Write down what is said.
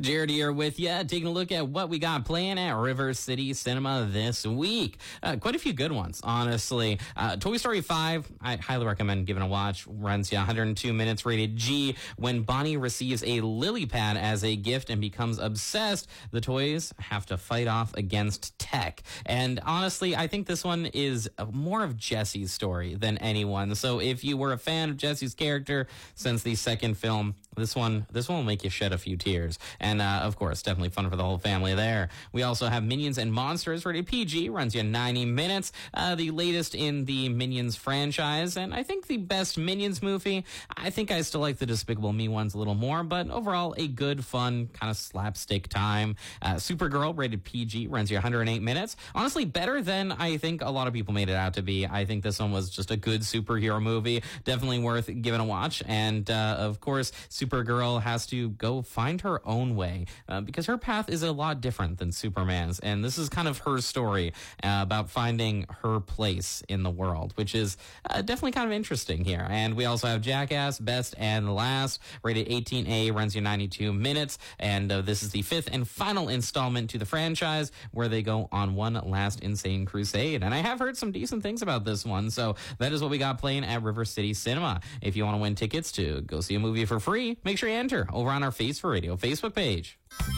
Jared here with you, taking a look at what we got playing at River City Cinema this week. Quite a few good ones, honestly. Toy Story 5, I highly recommend giving a watch. Runs you 102 minutes, rated G. When Bonnie receives a lily pad as a gift and becomes obsessed, the toys have to fight off against tech. And honestly, I think this one is more of Jesse's story than anyone. So if you were a fan of Jesse's character since the second film, this one will make you shed a few tears. And, of course, definitely fun for the whole family there. We also have Minions and Monsters, rated PG, runs you 90 minutes. The latest in the Minions franchise, and I think the best Minions movie. I think I still like the Despicable Me ones a little more, but overall, a good, fun, kind of slapstick time. Supergirl, rated PG, runs you 108 minutes. Honestly, better than I think a lot of people made it out to be. I think this one was just a good superhero movie. Definitely worth giving a watch. And, of course, Supergirl has to go find her own way because her path is a lot different than Superman's. And this is kind of her story about finding her place in the world, which is definitely kind of interesting here. And we also have Jackass, Best and Last, rated 18A, runs you 92 minutes. And this is the fifth and final installment to the franchise where they go on one last insane crusade. And I have heard some decent things about this one. So that is what we got playing at River City Cinema. If you want to win tickets to go see a movie for free, make sure you enter over on our Face for Radio Facebook page.